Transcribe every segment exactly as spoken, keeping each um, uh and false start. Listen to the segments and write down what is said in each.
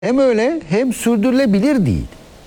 Hem öyle hem sürdürülebilir değil.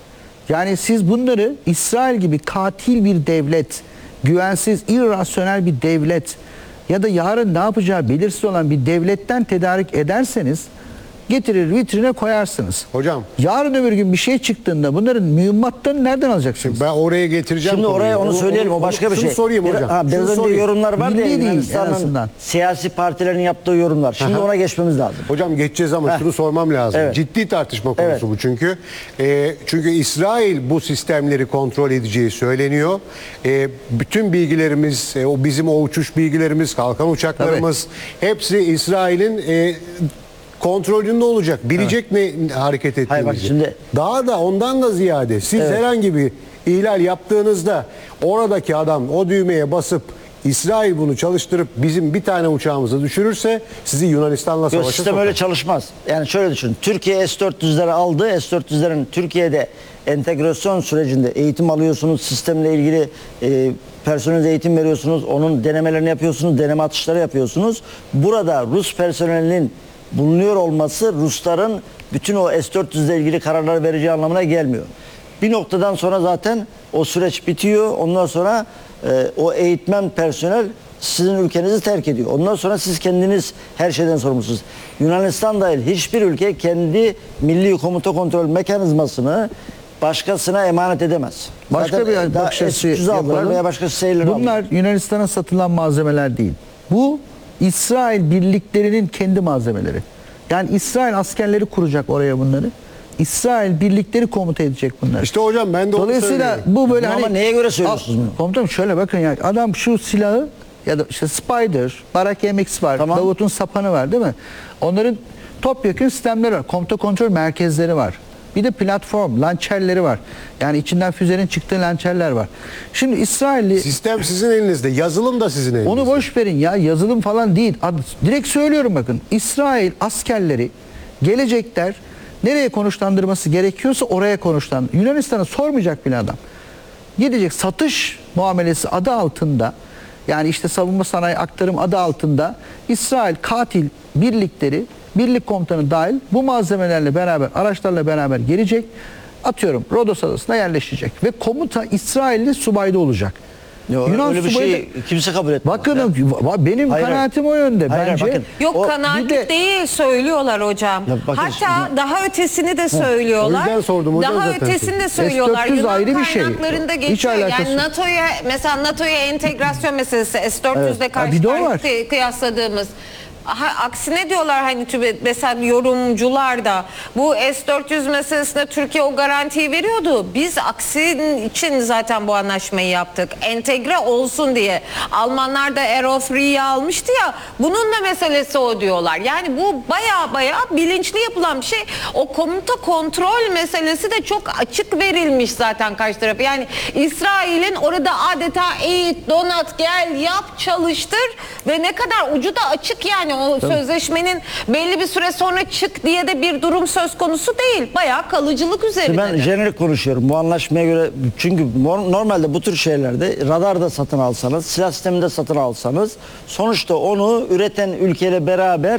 Yani siz bunları İsrail gibi katil bir devlet, güvensiz, irrasyonel bir devlet ya da yarın ne yapacağı belirsiz olan bir devletten tedarik ederseniz getirir vitrine koyarsınız. Hocam. Yarın öbür gün bir şey çıktığında bunların mühimmatlarını nereden alacaksınız? Ben oraya getireceğim. Şimdi oraya onu konuyu. söyleyelim, o başka bir şunu şey. sorayım Bir- hocam. Ha, Şunu biraz önce sorayım. yorumlar var ya Milli değil en Yunanistan'ın azından. siyasi partilerin yaptığı yorumlar. Şimdi Aha. ona geçmemiz lazım. Hocam geçeceğiz ama Heh. şunu sormam lazım. Evet. Ciddi tartışma konusu Evet. bu çünkü. Ee, çünkü İsrail bu sistemleri kontrol edeceği söyleniyor. Ee, bütün bilgilerimiz, e, o bizim o uçuş bilgilerimiz, kalkan uçaklarımız hepsi İsrail'in e, kontrolünde olacak. Bilecek ne hareket ettiğimizi. Hayır bak şimdi- Daha da ondan da ziyade siz Evet. herhangi bir ihlal yaptığınızda oradaki adam o düğmeye basıp İsrail bunu çalıştırıp bizim bir tane uçağımızı düşürürse sizi Yunanistan'la Yok, savaşa sistem sokar. öyle çalışmaz. Yani şöyle düşün. Türkiye S dört yüzleri aldı. S dört yüzlerin Türkiye'de entegrasyon sürecinde eğitim alıyorsunuz. Sistemle ilgili e, personel eğitim veriyorsunuz. Onun denemelerini yapıyorsunuz. Deneme atışları yapıyorsunuz. Burada Rus personelinin bulunuyor olması Rusların bütün o S dört yüzle ilgili kararlar vereceği anlamına gelmiyor. Bir noktadan sonra zaten o süreç bitiyor. Ondan sonra e, o eğitmen personel sizin ülkenizi terk ediyor. Ondan sonra siz kendiniz her şeyden sorumlusunuz. Yunanistan dahil hiçbir ülke kendi milli komuta kontrol mekanizmasını başkasına emanet edemez. Başka Zaten bir daha bakış açısı S üç yüz aldılar yapalım. veya başka şeyleri Bunlar aldılar. Yunanistan'a satılan malzemeler değil. Bu İsrail birliklerinin kendi malzemeleri. Yani İsrail askerleri kuracak oraya bunları. İsrail birlikleri komuta edecek bunları. İşte hocam ben de onu Dolayısıyla söylüyorum. bu böyle Ama hani neye göre söylüyorsunuz Aa, bunu? Komutanım şöyle bakın ya adam şu silahı ya da işte Spider, Barak M X var, Tamam. Davut'un sapanı var değil mi? Onların topyekün sistemleri var. Komuta kontrol merkezleri var. Bir de platform, lançerleri var. Yani içinden füzenin çıktığı lançerler var. Şimdi İsrailli Sistem sizin elinizde. Yazılım da sizin elinizde. onu boş verin ya yazılım falan değil. Ad- Direkt söylüyorum bakın. İsrail askerleri gelecekler nereye konuşlandırması gerekiyorsa oraya konuşlandır. Yunanistan'a sormayacak bile adam. Gidecek satış muamelesi adı altında yani işte savunma sanayi aktarım adı altında İsrail katil birlikleri birlik komutanı dahil bu malzemelerle beraber araçlarla beraber gelecek. Atıyorum Rodos adasına yerleşecek ve komuta İsrailli subayda olacak. Yo, öyle bir subayı şey kimse kabul etmez. Bakın Ya. va- benim Hayır, kanaatim o yönde hayır, bence. bakın. Yok O- kanaatlik bir de- değil söylüyorlar hocam. Ya bakın Hatta şimdi- daha ötesini de söylüyorlar. O yüzden sordum hocam Daha zaten. ötesini de söylüyorlar. S dört yüz Yunan ayrı bir şey. kaynaklarında Hiç geçiyor. alakası Yani yok. NATO'ya mesela NATO'ya entegrasyon meselesi S dört yüzle Ha, bir de o var. karşı kıy- kıyasladığımız. Ha, aksine diyorlar hani tübe- mesela yorumcular da bu S dört yüz meselesinde Türkiye o garantiyi veriyordu. Biz aksinin için zaten bu anlaşmayı yaptık. Entegre olsun diye. Almanlar da Aerofree'yi almıştı ya. Bunun da meselesi o diyorlar. Yani bu baya baya bilinçli yapılan bir şey. O komuta kontrol meselesi de çok açık verilmiş zaten karşı tarafı. Yani İsrail'in orada adeta eğit, donat, gel, yap, çalıştır ve ne kadar ucu da açık yani. O sözleşmenin belli bir süre sonra çık diye de bir durum söz konusu değil. Bayağı kalıcılık üzerinde. Ben de. jenerik konuşuyorum bu anlaşmaya göre çünkü mor- normalde bu tür şeylerde radar da satın alsanız, silah sistemi de satın alsanız sonuçta onu üreten ülkeyle beraber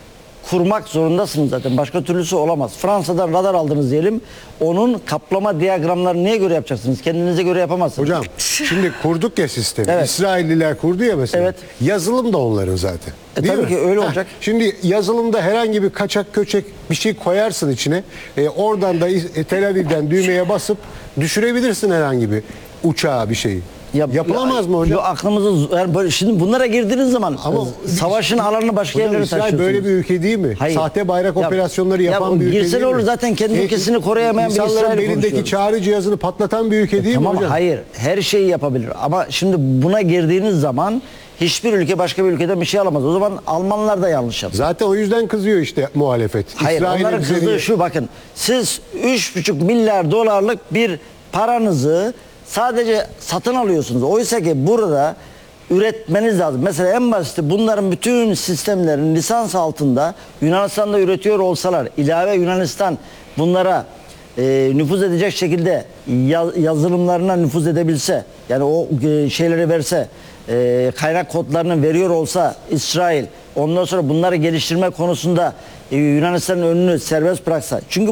kurmak zorundasınız zaten. Başka türlüsü olamaz. Fransa'dan radar aldınız diyelim. Onun kaplama diyagramlarını neye göre yapacaksınız? Kendinize göre yapamazsınız. Hocam şimdi kurduk ya sistemi. Evet. İsrailliler kurdu ya mesela. Evet. Yazılım da onların zaten. E Değil tabii mi? ki öyle Heh, olacak. Şimdi yazılımda herhangi bir kaçak köçek bir şey koyarsın içine. E, oradan da e, Tel Aviv'den düğmeye basıp düşürebilirsin herhangi bir uçağa bir şeyi. Ya- Yapılamaz ya- mı hocam? yo, aklımızı yani böyle- şimdi bunlara girdiğiniz zaman Ama e, savaşın alanını başka Hocam yerlere İsrail taşıyorsunuz. böyle bir ülke değil mi? Hayır. Sahte bayrak Ya- operasyonları ya yapan o bir ülke girse değil ne olur mi? zaten kendi E, ülkesini koruyamayan bir İnsanların İsrail'i belindeki konuşuyoruz. çağrı cihazını patlatan bir ülke değil mi Tamam hocam? hayır her şeyi yapabilir ama şimdi buna girdiğiniz zaman hiçbir ülke başka bir ülkeden bir şey alamaz. O zaman Almanlar da yanlış yapıyor. Zaten o yüzden kızıyor işte muhalefet. Hayır İsrail'in onların bize kızdığı niye- şu bakın siz üç buçuk milyar dolarlık bir paranızı sadece satın alıyorsunuz. Oysa ki burada üretmeniz lazım. Mesela en basiti bunların bütün sistemlerin lisans altında Yunanistan'da üretiyor olsalar ilave Yunanistan bunlara e, nüfuz edecek şekilde yaz- yazılımlarına nüfuz edebilse yani o e, şeyleri verse e, kaynak kodlarını veriyor olsa İsrail ondan sonra bunları geliştirme konusunda e, Yunanistan'ın önünü serbest bıraksa. Çünkü